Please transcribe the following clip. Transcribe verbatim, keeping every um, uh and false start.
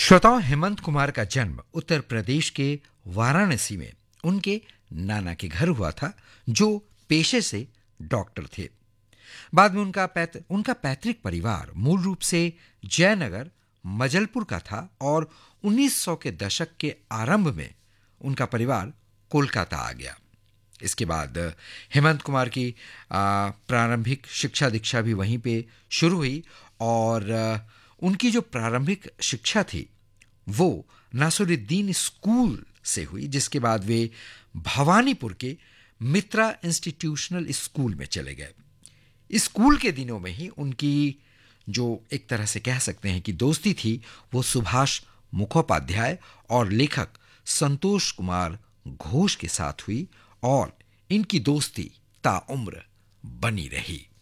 श्रोताओं, हेमंत कुमार का जन्म उत्तर प्रदेश के वाराणसी में उनके नाना के घर हुआ था, जो पेशे से डॉक्टर थे। बाद में उनका पैत, उनका पैतृक परिवार मूल रूप से जयनगर मजलपुर का था और उन्नीस सौ के दशक के आरंभ में उनका परिवार कोलकाता आ गया। इसके बाद हेमंत कुमार की आ, प्रारंभिक शिक्षा दीक्षा भी वहीं पे शुरू हुई और आ, उनकी जो प्रारंभिक शिक्षा थी वो नासिरुद्दीन स्कूल से हुई, जिसके बाद वे भवानीपुर के मित्रा इंस्टीट्यूशनल स्कूल में चले गए। स्कूल के दिनों में ही उनकी जो एक तरह से कह सकते हैं कि दोस्ती थी, वो सुभाष मुखोपाध्याय और लेखक संतोष कुमार घोष के साथ हुई और इनकी दोस्ती ताउम्र बनी रही।